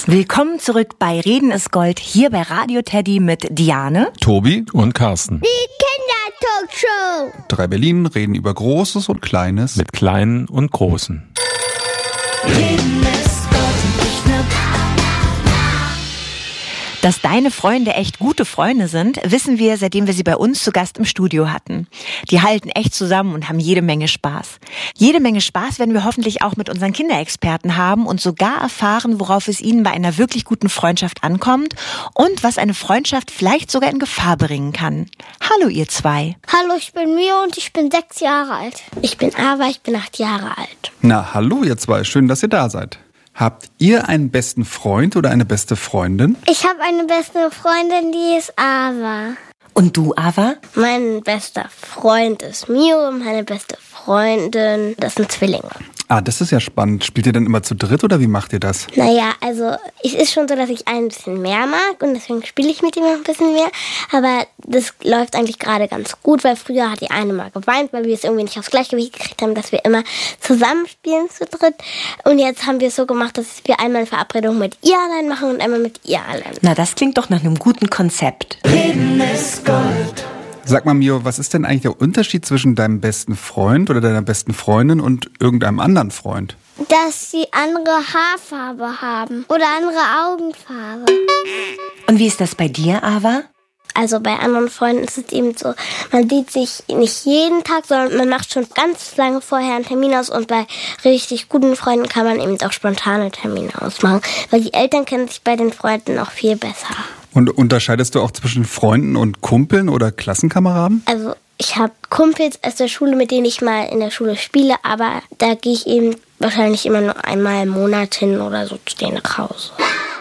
Willkommen zurück bei Reden ist Gold, hier bei Radio Teddy mit Diane, Tobi und Carsten. Die Kindertalkshow. 3 Berlin reden über Großes und Kleines. Mit Kleinen und Großen. Reden ist Gold und ich ne. Dass deine Freunde echt gute Freunde sind, wissen wir, seitdem wir sie bei uns zu Gast im Studio hatten. Die halten echt zusammen und haben jede Menge Spaß. Jede Menge Spaß werden wir hoffentlich auch mit unseren Kinderexperten haben und sogar erfahren, worauf es ihnen bei einer wirklich guten Freundschaft ankommt und was eine Freundschaft vielleicht sogar in Gefahr bringen kann. Hallo ihr zwei. Hallo, ich bin Mio und ich bin 6 Jahre alt. Ich bin Ava, ich bin 8 Jahre alt. Na, hallo ihr zwei, schön, dass ihr da seid. Habt ihr einen besten Freund oder eine beste Freundin? Ich habe eine beste Freundin, die ist Ava. Und du, Ava? Mein bester Freund ist Mio und meine beste Freundin, das sind Zwillinge. Ah, das ist ja spannend. Spielt ihr dann immer zu dritt oder wie macht ihr das? Naja, also es ist schon so, dass ich ein bisschen mehr mag und deswegen spiele ich mit ihm ein bisschen mehr. Aber das läuft eigentlich gerade ganz gut, weil früher hat die eine mal geweint, weil wir es irgendwie nicht aufs Gleichgewicht gekriegt haben, dass wir immer zusammen spielen zu dritt. Und jetzt haben wir es so gemacht, dass wir einmal eine Verabredung mit ihr allein machen und einmal mit ihr allein. Na, das klingt doch nach einem guten Konzept. Reden ist Gold. Sag mal, Mio, was ist denn eigentlich der Unterschied zwischen deinem besten Freund oder deiner besten Freundin und irgendeinem anderen Freund? Dass sie andere Haarfarbe haben oder andere Augenfarbe. Und wie ist das bei dir, Ava? Also bei anderen Freunden ist es eben so, man sieht sich nicht jeden Tag, sondern man macht schon ganz lange vorher einen Termin aus und bei richtig guten Freunden kann man eben auch spontane Termine ausmachen, weil die Eltern kennen sich bei den Freunden auch viel besser. Und unterscheidest du auch zwischen Freunden und Kumpeln oder Klassenkameraden? Also ich habe Kumpels aus der Schule, mit denen ich mal in der Schule spiele, aber da gehe ich eben wahrscheinlich immer nur einmal im Monat hin oder so zu denen nach Hause.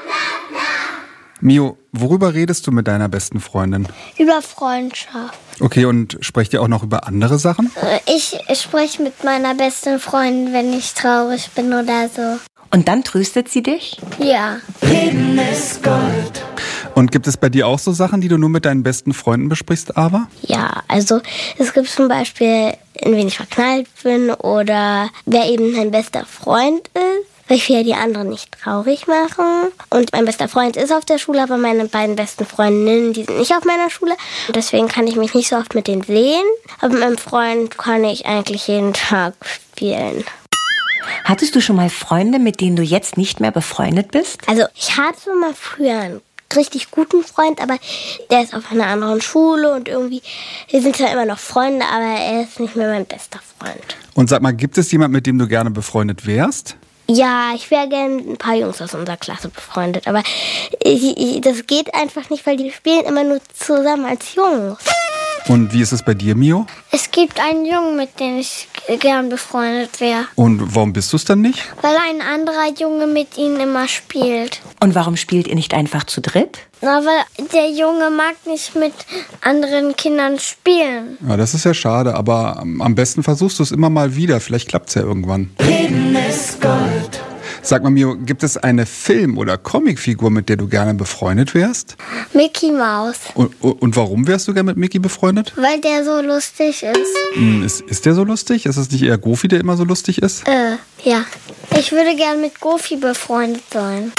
Mio, worüber redest du mit deiner besten Freundin? Über Freundschaft. Okay, und sprecht ihr auch noch über andere Sachen? Ich spreche mit meiner besten Freundin, wenn ich traurig bin oder so. Und dann tröstet sie dich? Ja. Reden ist Gold. Und gibt es bei dir auch so Sachen, die du nur mit deinen besten Freunden besprichst, Ava? Ja, also es gibt zum Beispiel, in wen ich verknallt bin oder wer eben mein bester Freund ist, weil ich will ja die anderen nicht traurig machen. Und mein bester Freund ist auf der Schule, aber meine beiden besten Freundinnen, die sind nicht auf meiner Schule. Und deswegen kann ich mich nicht so oft mit denen sehen. Aber mit meinem Freund kann ich eigentlich jeden Tag spielen. Hattest du schon mal Freunde, mit denen du jetzt nicht mehr befreundet bist? Also ich hatte mal früher einen richtig guten Freund, aber der ist auf einer anderen Schule und irgendwie, wir sind zwar immer noch Freunde, aber er ist nicht mehr mein bester Freund. Und sag mal, gibt es jemanden, mit dem du gerne befreundet wärst? Ja, ich wäre gerne mit ein paar Jungs aus unserer Klasse befreundet, aber das geht einfach nicht, weil die spielen immer nur zusammen als Jungs. Und wie ist es bei dir, Mio? Es gibt einen Jungen, mit dem ich gern befreundet wäre. Und warum bist du es dann nicht? Weil ein anderer Junge mit ihnen immer spielt. Und warum spielt ihr nicht einfach zu dritt? Na, weil der Junge mag nicht mit anderen Kindern spielen. Ja, das ist ja schade, aber am besten versuchst du es immer mal wieder. Vielleicht klappt es ja irgendwann. Reden ist Gold. Sag mal, Mio, gibt es eine Film- oder Comicfigur, mit der du gerne befreundet wärst? Mickey Mouse. Und warum wärst du gerne mit Mickey befreundet? Weil der so lustig ist. Ist der so lustig? Ist es nicht eher Goofy, der immer so lustig ist? Ja. Ich würde gern mit Goofy befreundet sein.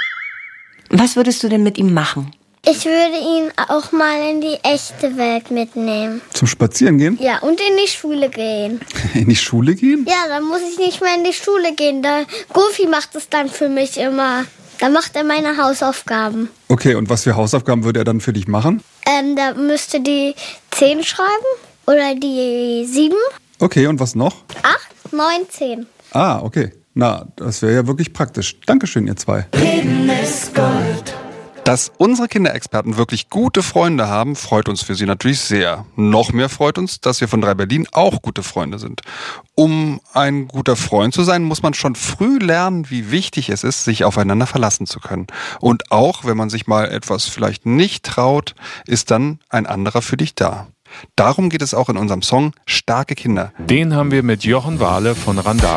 Was würdest du denn mit ihm machen? Ich würde ihn auch mal in die echte Welt mitnehmen. Zum Spazieren gehen? Ja, und in die Schule gehen. In die Schule gehen? Ja, dann muss ich nicht mehr in die Schule gehen. Goofy macht es dann für mich immer. Da macht er meine Hausaufgaben. Okay, und was für Hausaufgaben würde er dann für dich machen? Da müsste die 10 schreiben oder die 7. Okay, und was noch? 8, 9, 10. Ah, okay. Na, das wäre ja wirklich praktisch. Dankeschön, ihr zwei. Reden ist Gold. Dass unsere Kinderexperten wirklich gute Freunde haben, freut uns für sie natürlich sehr. Noch mehr freut uns, dass wir von 3 Berlin auch gute Freunde sind. Um ein guter Freund zu sein, muss man schon früh lernen, wie wichtig es ist, sich aufeinander verlassen zu können. Und auch, wenn man sich mal etwas vielleicht nicht traut, ist dann ein anderer für dich da. Darum geht es auch in unserem Song Starke Kinder. Den haben wir mit Jochen Wahle von Randale